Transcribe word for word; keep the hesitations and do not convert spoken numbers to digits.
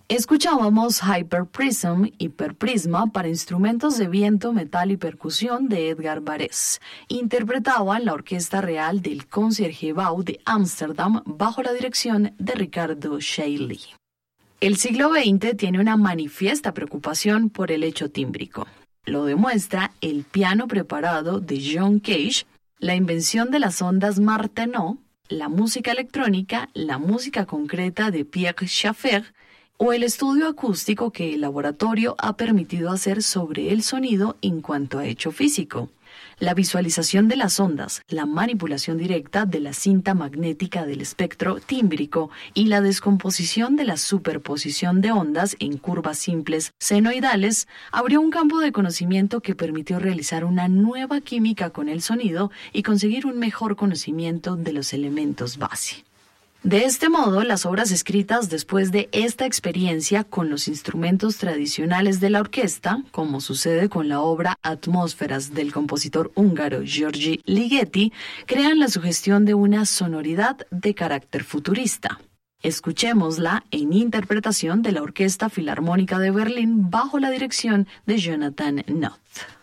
Escuchábamos Hyperprism, Hiperprisma para instrumentos de viento, metal y percusión de Edgar Varèse. Interpretaban la Orquesta Real del Concertgebouw de Ámsterdam bajo la dirección de Ricardo Chailly. El siglo veinte tiene una manifiesta preocupación por el hecho tímbrico. Lo demuestra el piano preparado de John Cage, la invención de las ondas Martenot, la música electrónica, la música concreta de Pierre Schaeffer, o el estudio acústico que el laboratorio ha permitido hacer sobre el sonido en cuanto a hecho físico. La visualización de las ondas, la manipulación directa de la cinta magnética del espectro tímbrico y la descomposición de la superposición de ondas en curvas simples senoidales abrió un campo de conocimiento que permitió realizar una nueva química con el sonido y conseguir un mejor conocimiento de los elementos base. De este modo, las obras escritas después de esta experiencia con los instrumentos tradicionales de la orquesta, como sucede con la obra Atmósferas del compositor húngaro György Ligeti, crean la sugestión de una sonoridad de carácter futurista. Escuchémosla en interpretación de la Orquesta Filarmónica de Berlín bajo la dirección de Jonathan Noth.